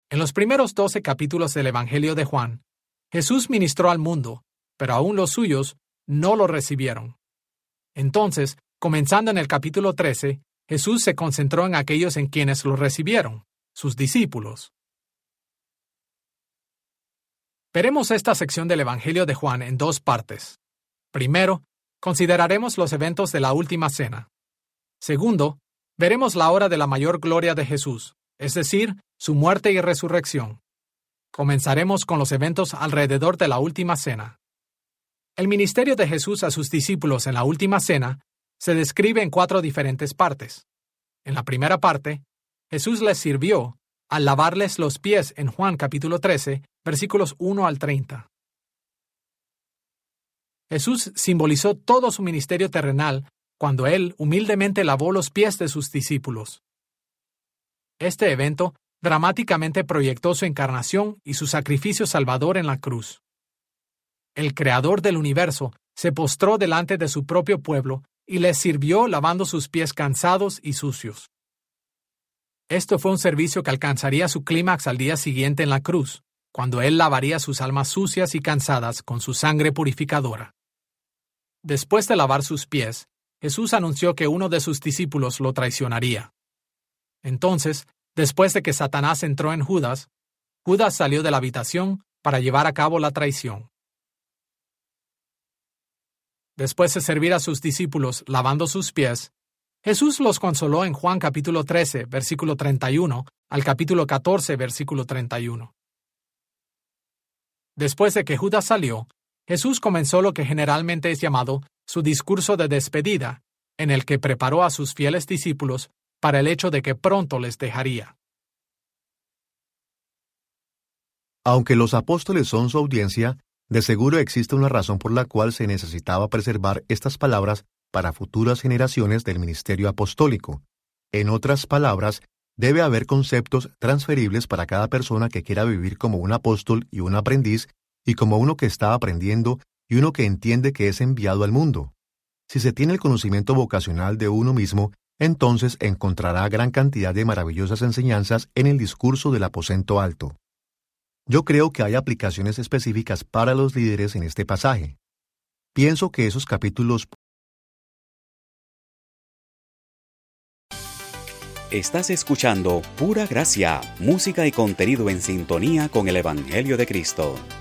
En los primeros 12 capítulos del Evangelio de Juan, Jesús ministró al mundo, pero aún los suyos no lo recibieron. Entonces, comenzando en el capítulo 13, Jesús se concentró en aquellos en quienes lo recibieron, sus discípulos. Veremos esta sección del Evangelio de Juan en dos partes. Primero, consideraremos los eventos de la Última Cena. Segundo, veremos la hora de la mayor gloria de Jesús, es decir, su muerte y resurrección. Comenzaremos con los eventos alrededor de la Última Cena. El ministerio de Jesús a sus discípulos en la Última Cena se describe en 4 diferentes partes. En la primera parte, Jesús les sirvió al lavarles los pies en Juan capítulo 13, versículos 1 al 30. Jesús simbolizó todo su ministerio terrenal cuando Él humildemente lavó los pies de sus discípulos. Este evento dramáticamente proyectó su encarnación y su sacrificio salvador en la cruz. El Creador del universo se postró delante de su propio pueblo y les sirvió lavando sus pies cansados y sucios. Esto fue un servicio que alcanzaría su clímax al día siguiente en la cruz, cuando Él lavaría sus almas sucias y cansadas con su sangre purificadora. Después de lavar sus pies, Jesús anunció que uno de sus discípulos lo traicionaría. Entonces, después de que Satanás entró en Judas, Judas salió de la habitación para llevar a cabo la traición. Después de servir a sus discípulos lavando sus pies, Jesús los consoló en Juan capítulo 13, versículo 31, al capítulo 14, versículo 31. Después de que Judas salió, Jesús comenzó lo que generalmente es llamado su discurso de despedida, en el que preparó a sus fieles discípulos para el hecho de que pronto les dejaría. Aunque los apóstoles son su audiencia, de seguro existe una razón por la cual se necesitaba preservar estas palabras para futuras generaciones del ministerio apostólico. En otras palabras, debe haber conceptos transferibles para cada persona que quiera vivir como un apóstol y un aprendiz, y como uno que está aprendiendo y uno que entiende que es enviado al mundo. Si se tiene el conocimiento vocacional de uno mismo, entonces encontrará gran cantidad de maravillosas enseñanzas en el discurso del aposento alto. Yo creo que hay aplicaciones específicas para los líderes en este pasaje. Pienso que esos capítulos... Estás escuchando Pura Gracia, música y contenido en sintonía con el Evangelio de Cristo.